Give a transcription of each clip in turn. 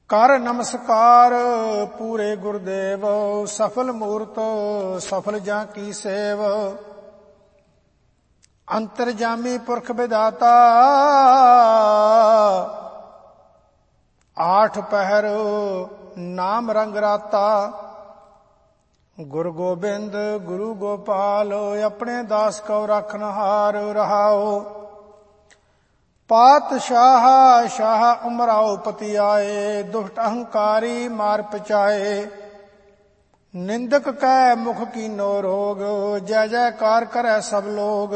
ਕਰ ਨਮਸਕਾਰ ਪੂਰੇ ਗੁਰਦੇਵ, ਸਫਲ ਮੂਰਤ ਸਫਲ ਜਾਂ ਕੀ ਸੇਵ। ਅੰਤਰਜਾਮੀ ਪੁਰਖ ਵਿਦਾਤਾ, ਆਠ ਪਹਿਰ ਨਾਮ ਰੰਗ ਰਾਤਾ। ਗੁਰੂ ਗੋਬਿੰਦ ਗੁਰੂ ਗੋਪਾਲ, ਆਪਣੇ ਦਾਸ ਕਉ ਰਖਨਹਾਰ ਰਹਾਓ। ਪਾਤਸ਼ਾਹ ਸ਼ਾਹ ਉਮਰਾਓ ਪਤੀ ਆਏ, ਦੁਸ਼ਟ ਅਹੰਕਾਰੀ ਮਾਰ ਪਚਾਏ। ਨਿੰਦਕ ਕੈ ਮੁਖ ਕੀਨੋ ਰੋਗ, ਜੈ ਜੈਕਾਰ ਕਰੈ ਸਭ ਲੋਗ।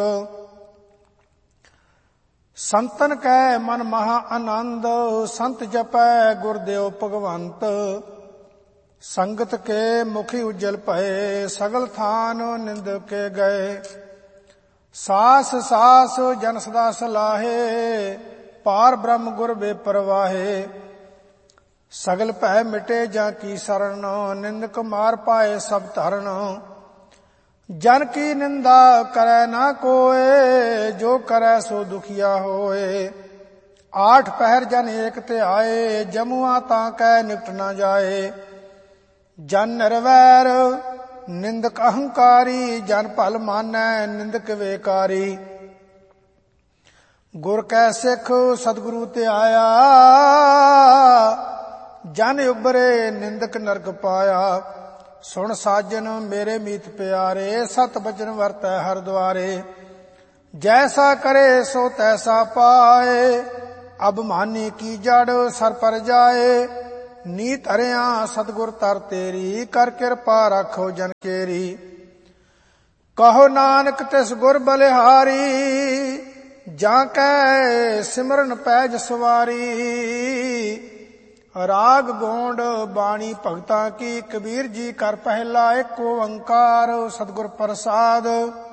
ਸੰਤਨ ਕੈ ਮਨ ਮਹਾ ਆਨੰਦ, ਸੰਤ ਜਪੈ ਗੁਰਦੇਵ ਭਗਵੰਤ। ਸੰਗਤ ਕੇ ਮੁਖੀ ਉਜਲ ਭਏ, ਸਗਲ ਥਾਨ ਨਿੰਦਕ ਕੇ ਗਏ। ਸਾਸ ਸਾਸ ਜਨ ਸਦਾ ਸਲਾਹੇ, ਪਾਰ ਬ੍ਰਹਮ ਗੁਰ ਬੇਪਰਵਾਹੇ। ਸਗਲ ਭੈ ਮਿਟੇ ਜਾਂ ਕੀ ਸਰਣ, ਨਿੰਦਕ ਮਾਰ ਪਾਏ ਸਭ ਧਰਨ। ਜਨ ਕੀ ਨਿੰਦਾ ਕਰੈ ਨਾ ਕੋਏ, ਜੋ ਕਰੈ ਸੋ ਦੁਖੀਆ ਹੋਏ। ਆਠ ਪਹਿਰ ਜਨ ਏਕ ਧਿਆਏ, ਜਮੂਆ ਤਾਂ ਕੈ ਨਿਕਟ ਨਾ ਜਾਏ। ਜਨ ਨਿਰਵੈਰ ਨਿੰਦਕ ਅਹੰਕਾਰੀ, ਜਨ ਭਲ ਮਾਨੈ ਨਿੰਦਕ ਵੇਕਾਰੀ। ਗੁਰ ਕੈ ਸਿੱਖ ਸਤਿਗੁਰੂ ਧਿਆਇਆ, ਜਨ ਉਬਰੇ ਨਿੰਦਕ ਨਰਕ ਪਾਇਆ। ਸੁਣ ਸਾਜਨ ਮੇਰੇ ਮੀਤ ਪਿਆਰੇ, ਸਤ ਬਚਨ ਵਰਤੈ ਹਰ ਦੁਆਰੇ। ਜੈਸਾ ਕਰੇ ਸੋ ਤੈਸਾ ਪਾਏ, ਅਭਮਾਨੀ ਕੀ ਜੜ ਸਰ ਪਰ ਜਾਏ। ਨੀਤ ਹਰਿਆ ਸਤਿਗੁਰ ਤਰ ਤੇਰੀ, ਕਰ ਕਿਰਪਾ ਰਾਖੋ ਜਨ ਕੇਰੀ। ਕਹੋ ਨਾਨਕ ਤਿਸ ਗੁਰ ਬਲਿਹਾਰੀ, ਜਾਂ ਕੈ ਸਿਮਰਨ ਪੈਜ ਸਵਾਰੀ। ਰਾਗ ਗੋਂਡ ਬਾਣੀ ਭਗਤਾਂ ਕੀ, ਕਬੀਰ ਜੀ ਕਰ ਪਹਿਲਾ ਏਕ ਓੰਕਾਰ ਸਤਿਗੁਰ ਪ੍ਰਸਾਦ।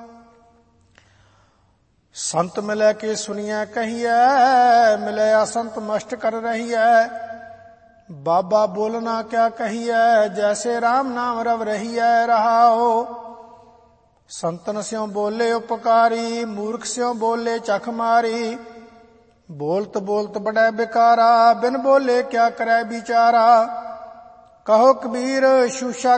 ਸੰਤ ਮਿਲੈ ਕੇ ਸੁਣੀਐ ਕਹੀਐ, ਮਿਲੈ ਅਸੰਤ ਮਸਟ ਕਰ ਰਹੀਐ। ਬਾਬਾ ਬੋਲਣਾ ਕਿਆ ਕਹੀਐ, ਜੈਸੇ ਰਾਮ ਨਾਮ ਰਵ ਰਹੀਐ ਰਹਾਓ। ਸੰਤਨ ਸਿਉ ਬੋਲੇ ਉਪਕਾਰੀ, ਮੂਰਖ ਸਿਉ ਬੋਲੇ ਚਖ ਮਾਰੀ। ਬੋਲਤ ਬੋਲਤ ਬੜੈ ਬਿਕਾਰਾ, ਬਿਨ ਬੋਲੇ ਕਿਆ ਕਰੈ ਵਿਚਾਰਾ। ਕਹੋ ਕਬੀਰ ਸ਼ੂਸ਼ਾ